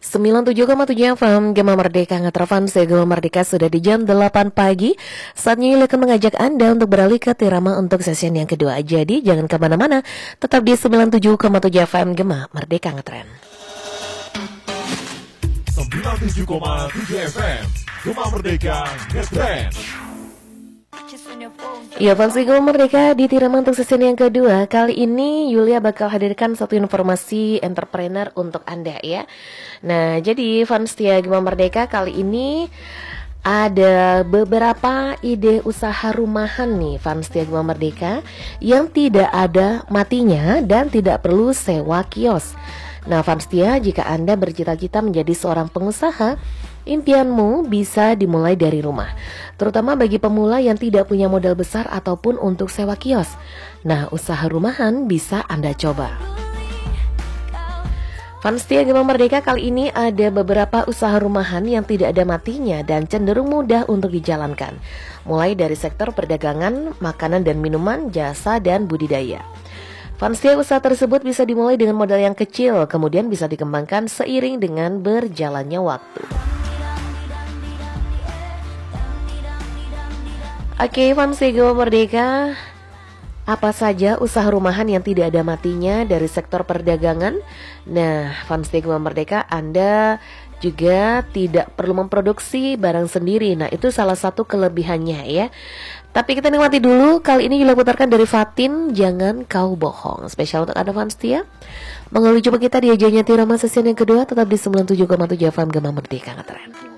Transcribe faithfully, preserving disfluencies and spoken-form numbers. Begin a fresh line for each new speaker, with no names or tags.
sembilan puluh tujuh koma tujuh F M Gema Merdeka Ngetravan saya Gema Merdeka sudah di jam delapan pagi. Saatnya Yuli akan mengajak Anda untuk beralih ke Tirama untuk sesi yang kedua. Jadi jangan kemana-mana, tetap di sembilan puluh tujuh koma tujuh F M Gema Merdeka Ngetren.
sembilan puluh tujuh koma tujuh F M Gema Merdeka Ngetren.
Ya, fans Gema Merdeka di Tirama untuk sesi yang kedua. Kali ini Yulia bakal hadirkan satu informasi entrepreneur untuk Anda ya. Nah, jadi fans setia Gema Merdeka kali ini ada beberapa ide usaha rumahan nih fans setia Gema Merdeka yang tidak ada matinya dan tidak perlu sewa kios. Nah, fans setia, jika Anda bercita-cita menjadi seorang pengusaha, impianmu bisa dimulai dari rumah, terutama bagi pemula yang tidak punya modal besar ataupun untuk sewa kios. Nah, usaha rumahan bisa Anda coba. Fans setia Gema Merdeka kali ini ada beberapa usaha rumahan yang tidak ada matinya dan cenderung mudah untuk dijalankan. Mulai dari sektor perdagangan, makanan dan minuman, jasa dan budidaya. Fans setia, usaha tersebut bisa dimulai dengan modal yang kecil, kemudian bisa dikembangkan seiring dengan berjalannya waktu. Oke, fans Gema Merdeka, apa saja usaha rumahan yang tidak ada matinya dari sektor perdagangan? Nah, fans Gema Merdeka, Anda juga tidak perlu memproduksi barang sendiri. Nah, itu salah satu kelebihannya ya. Tapi kita nikmati dulu, kali ini Yula putarkan dari Fatin, Jangan Kau Bohong. Spesial untuk Anda fans setia. Mengawali jumpa kita di ajanya Tirama sesi yang kedua, tetap di sembilan puluh tujuh koma tujuh F M Gema Merdeka Ngetren.